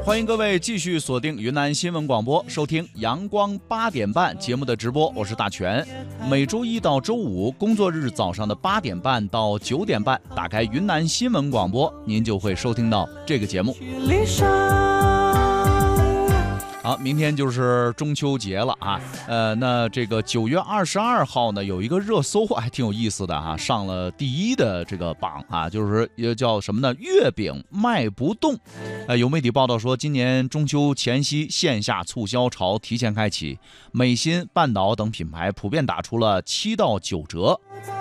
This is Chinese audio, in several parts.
欢迎各位继续锁定云南新闻广播，收听阳光8点半节目的直播，我是大全。每周一到周五工作日早上的8点半到9点半，打开云南新闻广播，您就会收听到这个节目。好，明天就是中秋节了啊，那这个9月22号呢，有一个热搜还挺有意思的哈，上了第1的这个榜啊，就是叫什么呢？月饼卖不动。有媒体报道说，今年中秋前夕线下促销潮提前开启，美心、半岛等品牌普遍打出了7到9折。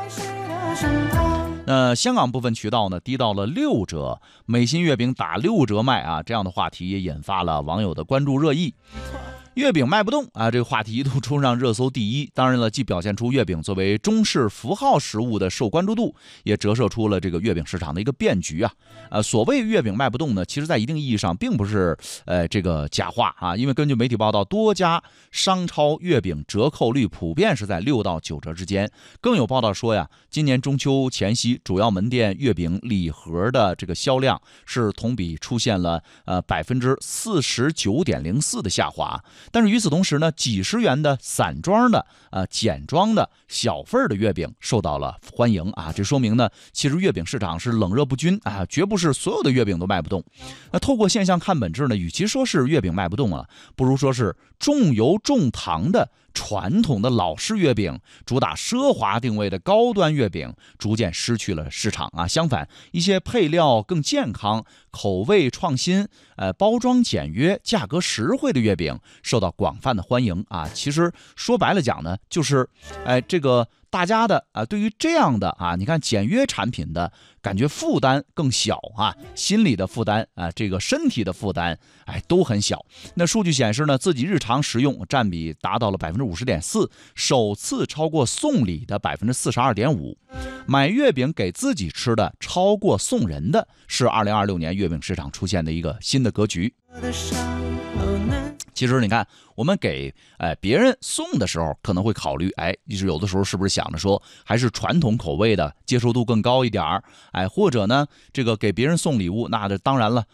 香港部分渠道呢低到了6折，美心月饼打6折卖啊，这样的话题也引发了网友的关注热议。月饼卖不动啊，这个话题一度冲上热搜第1。当然了，既表现出月饼作为中式符号食物的受关注度，也折射出了这个月饼市场的一个变局啊。所谓月饼卖不动呢，其实在一定意义上并不是这个假话啊，因为根据媒体报道，多家商超月饼折扣率普遍是在6到9折之间。更有报道说呀，今年中秋前夕，主要门店月饼礼盒的这个销量是同比出现了49.04%的下滑。但是与此同时呢，几十元的散装的简装的小份的月饼受到了欢迎啊，这说明呢，其实月饼市场是冷热不均啊，绝不是所有的月饼都卖不动。那透过现象看本质呢，与其说是月饼卖不动啊，不如说是重油重糖的传统的老式月饼，主打奢华定位的高端月饼逐渐失去了市场啊。相反，一些配料更健康、口味创新、包装简约、价格实惠的月饼受到广泛的欢迎啊。其实说白了讲呢，就是这个大家的对于这样的你看简约产品的感觉负担更小啊，心理的负担这个身体的负担都很小。那数据显示呢，自己日常食用占比达到了50.4%，首次超过送礼的42.5%。买月饼给自己吃的超过送人的，是2026年月饼市场出现的一个新的格局。其实你看，我们给别人送的时候，可能会考虑，有的时候是不是想着说，还是传统口味的接受度更高一点或者呢，这个给别人送礼物，那当然了，